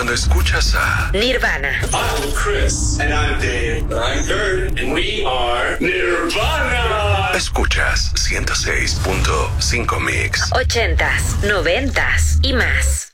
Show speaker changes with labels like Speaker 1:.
Speaker 1: cuando escuchas a
Speaker 2: Nirvana.
Speaker 3: I'm Chris. And I'm Dave. I'm Kurt. And we are Nirvana.
Speaker 1: escuchas 106.5 Mix.
Speaker 2: 80s, 90s y más.